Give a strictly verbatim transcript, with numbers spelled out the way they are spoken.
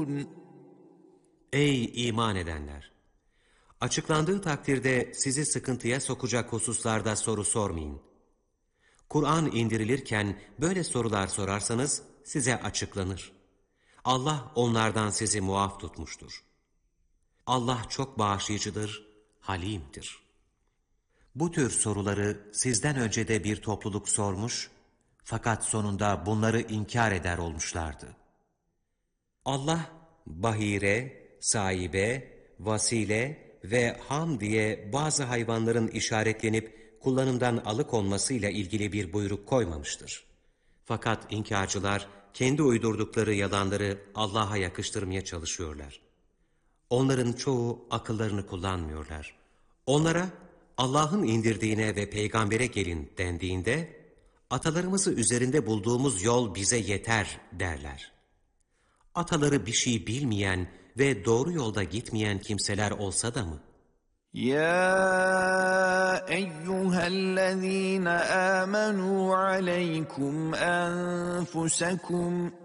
تتقون Ey iman edenler! Açıklandığı takdirde sizi sıkıntıya sokacak hususlarda soru sormayın. Kur'an indirilirken böyle sorular sorarsanız size açıklanır. Allah onlardan sizi muaf tutmuştur. Allah çok bağışlayıcıdır, halimdir. Bu tür soruları sizden önce de bir topluluk sormuş, fakat sonunda bunları inkar eder olmuşlardı. Allah, bahire, sahibe, vasile ve ham diye bazı hayvanların işaretlenip kullanımdan alıkonmasıyla ilgili bir buyruk koymamıştır. Fakat inkarcılar kendi uydurdukları yalanları Allah'a yakıştırmaya çalışıyorlar. Onların çoğu akıllarını kullanmıyorlar. Onlara Allah'ın indirdiğine ve peygambere gelin dendiğinde, atalarımızı üzerinde bulduğumuz yol bize yeter derler. Ataları bir şey bilmeyen ve doğru yolda gitmeyen kimseler olsa da mı? يا أيها الذين آمنوا عليكم أنفسكم